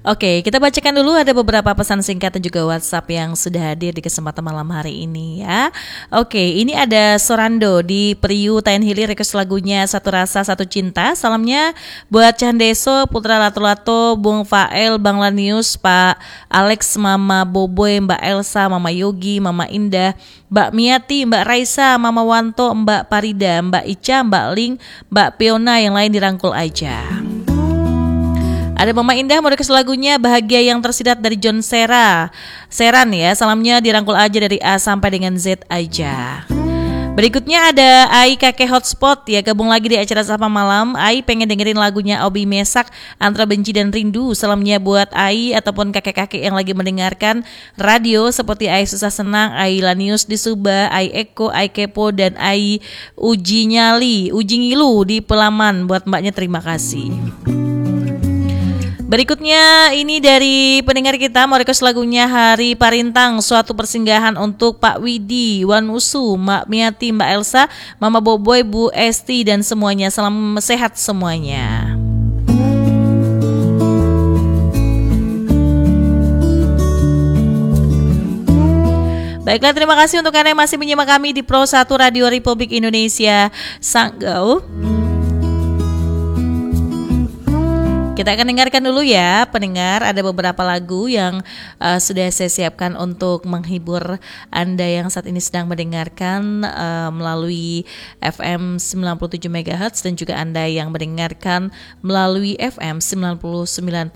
Oke, kita bacakan dulu ada beberapa pesan singkat dan juga WhatsApp yang sudah hadir di kesempatan malam hari ini ya. Oke, ini ada Sorando di Priu Tayan Hili, request lagunya Satu Rasa Satu Cinta. Salamnya buat Candeso, Putra Lato-Lato, Bung Fael, Bang Lanius, Pak Alex, Mama Boboy, Mbak Elsa, Mama Yogi, Mama Indah, Mbak Miati, Mbak Raisa, Mama Wanto, Mbak Parida, Mbak Ica, Mbak Ling, Mbak Piona, yang lain dirangkul aja. Ada Mama Indah mau request lagunya Bahagia Yang Tersirat dari John Seran ya. Salamnya dirangkul aja dari A sampai dengan Z aja. Berikutnya ada Ai Kakek Hotspot ya, gabung lagi di acara Sapa Malam. Ai pengen dengerin lagunya Obi Mesak, Antara Benci dan Rindu. Salamnya buat Ai ataupun kakek-kakek yang lagi mendengarkan radio seperti Ai Susah Senang, Ai Lanius di Suba, Ai Eko, Ai Kepo, dan Ai Uji Ngilu di Pelaman. Buat mbaknya terima kasih. Berikutnya ini dari pendengar kita mau request lagunya Hari Parintang, Suatu Persinggahan untuk Pak Widi, Wanusu, Mbak Miati, Mbak Elsa, Mama Boboy, Bu Esti, dan semuanya. Salam sehat semuanya. Baiklah, terima kasih untuk Anda yang masih menyimak kami di Pro 1 Radio Republik Indonesia Sanggau. Kita akan dengarkan dulu ya pendengar, ada beberapa lagu yang sudah saya siapkan untuk menghibur Anda yang saat ini sedang mendengarkan melalui FM 97 MHz dan juga Anda yang mendengarkan melalui FM 99.9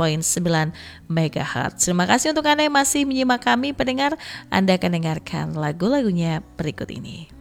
MHz. Terima kasih untuk Anda yang masih menyimak kami pendengar. Anda akan dengarkan lagu-lagunya berikut ini.